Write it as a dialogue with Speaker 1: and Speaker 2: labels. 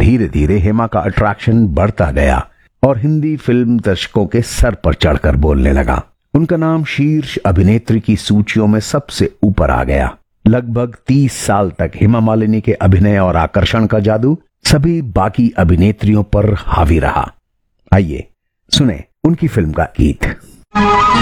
Speaker 1: धीरे धीरे हेमा का अट्रैक्शन बढ़ता गया और हिंदी फिल्म दर्शकों के सर पर चढ़कर बोलने लगा। उनका नाम शीर्ष अभिनेत्री की सूचियों में सबसे ऊपर आ गया। लगभग 30 साल तक हेमा मालिनी के अभिनय और आकर्षण का जादू सभी बाकी अभिनेत्रियों पर हावी रहा। आइए सुने उनकी फिल्म का गीत।